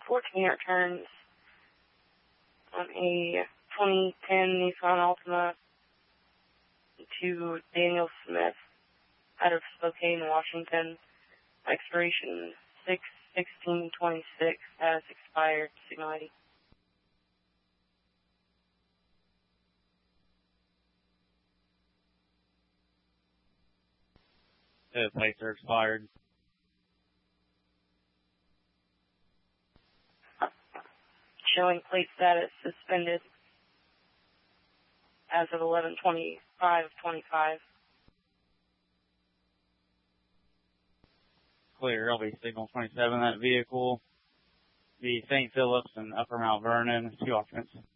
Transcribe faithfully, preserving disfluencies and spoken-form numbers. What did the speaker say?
fourteen returns on a twenty ten Nissan Altima to Daniel Smith out of Spokane, Washington. Expiration six sixteen twenty-six, has expired, signal I D. The plates are expired. Showing plate status suspended as of eleven twenty-five twenty-five. Clear, L B signal twenty-seven. That vehicle, the Saint Phillips and Upper Mount Vernon, two occupants.